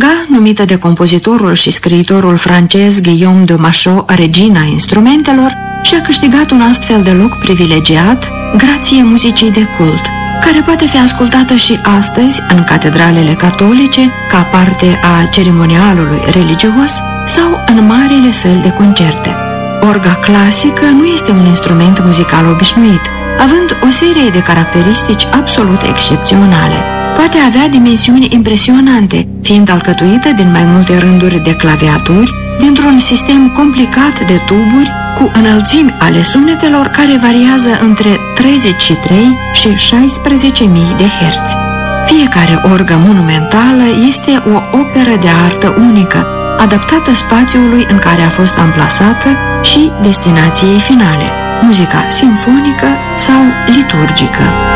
Orga, numită de compozitorul și scriitorul francez Guillaume de Machaut regina instrumentelor, și-a câștigat un astfel de loc privilegiat grație muzicii de cult, care poate fi ascultată și astăzi în catedralele catolice ca parte a ceremonialului religios sau în marile săli de concerte. Orga clasică nu este un instrument muzical obișnuit, având o serie de caracteristici absolut excepționale. Poate avea dimensiuni impresionante, fiind alcătuită din mai multe rânduri de claviaturi, dintr-un sistem complicat de tuburi cu înălțimi ale sunetelor care variază între 33 și 16.000 de herți. Fiecare orgă monumentală este o operă de artă unică, adaptată spațiului în care a fost amplasată și destinației finale, muzica simfonică sau liturgică.